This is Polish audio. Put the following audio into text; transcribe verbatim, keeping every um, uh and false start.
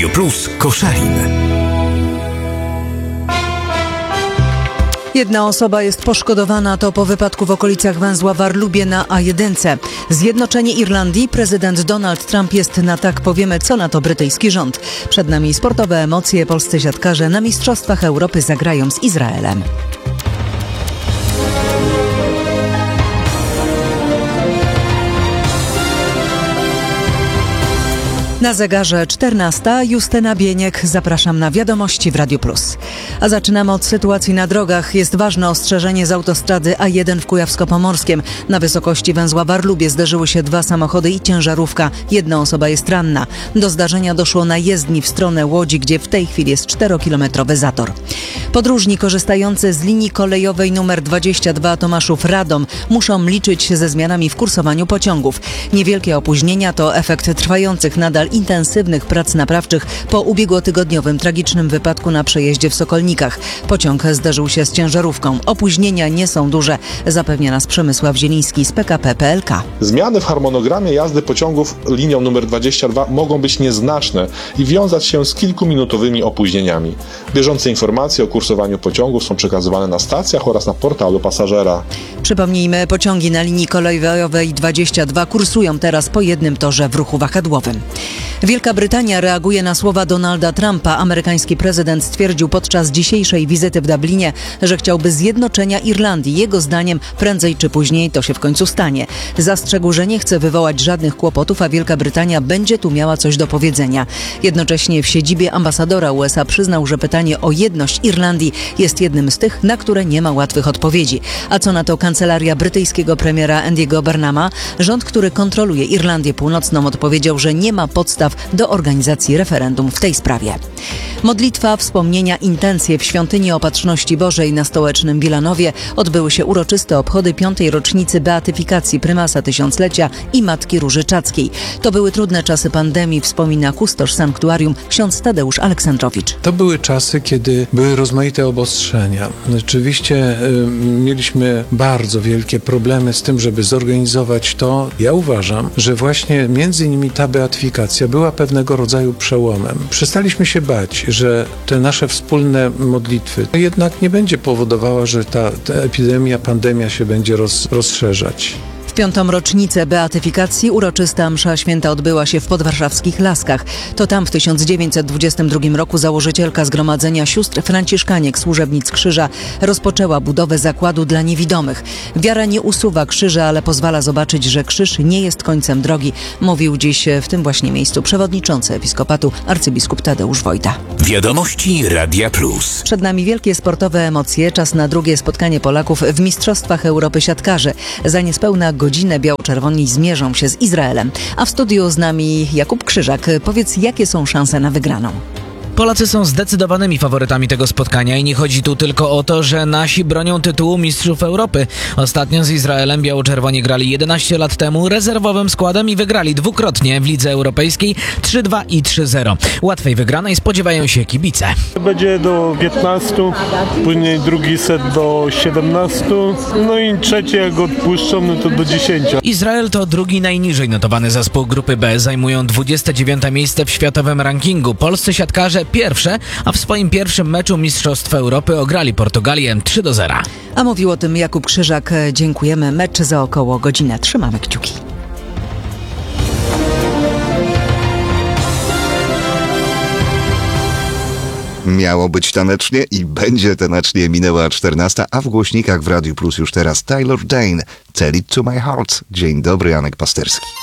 Radio Plus Koszalin. Jedna osoba jest poszkodowana, to po wypadku w okolicach węzła Warlubie na A jeden. Zjednoczenie Irlandii, prezydent Donald Trump jest na tak, powiemy, co na to brytyjski rząd. Przed nami sportowe emocje, polscy siatkarze na Mistrzostwach Europy zagrają z Izraelem. Na zegarze czternasta, Justyna Bieniek. Zapraszam na wiadomości w Radiu Plus. A zaczynamy od sytuacji na drogach. Jest ważne ostrzeżenie z autostrady A jeden w Kujawsko-Pomorskiem. Na wysokości węzła Warlubie zderzyły się dwa samochody i ciężarówka. Jedna osoba jest ranna. Do zdarzenia doszło na jezdni w stronę Łodzi, gdzie w tej chwili jest czterokilometrowy zator. Podróżni korzystający z linii kolejowej numer dwadzieścia dwa Tomaszów-Radom muszą liczyć się ze zmianami w kursowaniu pociągów. Niewielkie opóźnienia to efekt trwających nadal intensywnych prac naprawczych po ubiegłotygodniowym tragicznym wypadku na przejeździe w Sokolnikach. Pociąg zderzył się z ciężarówką. Opóźnienia nie są duże, zapewnia nas Przemysław Zieliński z P K P P L K. Zmiany w harmonogramie jazdy pociągów linią numer dwadzieścia dwa mogą być nieznaczne i wiązać się z kilkuminutowymi opóźnieniami. Bieżące informacje o kursowaniu pociągów są przekazywane na stacjach oraz na portalu pasażera. Przypomnijmy, pociągi na linii kolejowej dwadzieścia dwa kursują teraz po jednym torze w ruchu wahadłowym. Wielka Brytania reaguje na słowa Donalda Trumpa. Amerykański prezydent stwierdził podczas dzisiejszej wizyty w Dublinie, że chciałby zjednoczenia Irlandii. Jego zdaniem prędzej czy później to się w końcu stanie. Zastrzegł, że nie chce wywołać żadnych kłopotów, a Wielka Brytania będzie tu miała coś do powiedzenia. Jednocześnie w siedzibie ambasadora U S A przyznał, że pytanie o jedność Irlandii jest jednym z tych, na które nie ma łatwych odpowiedzi. A co na to kancelaria brytyjskiego premiera Andy'ego Burnhama? Rząd, który kontroluje Irlandię Północną, odpowiedział, że nie ma podstaw do organizacji referendum w tej sprawie. Modlitwa, wspomnienia, intencje w Świątyni Opatrzności Bożej na stołecznym Wilanowie odbyły się uroczyste obchody piątej rocznicy beatyfikacji prymasa tysiąclecia i Matki Róży Czackiej. To były trudne czasy pandemii, wspomina kustosz sanktuarium ksiądz Tadeusz Aleksandrowicz. To były czasy, kiedy były rozmaite obostrzenia. Rzeczywiście y, mieliśmy bardzo wielkie problemy z tym, żeby zorganizować to. Ja uważam, że właśnie między innymi ta beatyfikacja była pewnego rodzaju przełomem. Przestaliśmy się bać, że te nasze wspólne modlitwy jednak nie będzie powodowała, że ta, ta epidemia, pandemia się będzie roz, rozszerzać. W piątą rocznicę beatyfikacji uroczysta msza święta odbyła się w podwarszawskich Laskach. To tam w tysiąc dziewięćset dwudziestym drugim roku założycielka Zgromadzenia Sióstr Franciszkaniek Służebnic Krzyża rozpoczęła budowę zakładu dla niewidomych. Wiara nie usuwa krzyża, ale pozwala zobaczyć, że krzyż nie jest końcem drogi, mówił dziś w tym właśnie miejscu przewodniczący episkopatu arcybiskup Tadeusz Wojda. Wiadomości Radia Plus. Przed nami wielkie sportowe emocje. Czas na drugie spotkanie Polaków w Mistrzostwach Europy siatkarzy. Za niespełna godzinę biało-czerwoni zmierzą się z Izraelem. A w studiu z nami Jakub Krzyżak. Powiedz, jakie są szanse na wygraną? Polacy są zdecydowanymi faworytami tego spotkania i nie chodzi tu tylko o to, że nasi bronią tytułu mistrzów Europy. Ostatnio z Izraelem biało-czerwoni grali jedenaście lat temu rezerwowym składem i wygrali dwukrotnie w Lidze Europejskiej trzy dwa i trzy zero. Łatwej wygranej spodziewają się kibice. Będzie do piętnastu, później drugi set do siedemnastu, no i trzeci jak odpuszczą, no to do dziesięciu. Izrael to drugi najniżej notowany zespół grupy B. Zajmują dwudzieste dziewiąte miejsce w światowym rankingu. Polscy siatkarze pierwsze, a w swoim pierwszym meczu Mistrzostw Europy ograli Portugalię trzy do zera. A mówił o tym Jakub Krzyżak. Dziękujemy. Mecz za około godzinę. Trzymamy kciuki. Miało być tanecznie i będzie tanecznie. Minęła czternasta, a w głośnikach w Radiu Plus już teraz Taylor Dayne. Tell it to my heart. Dzień dobry, Janek Pasterski.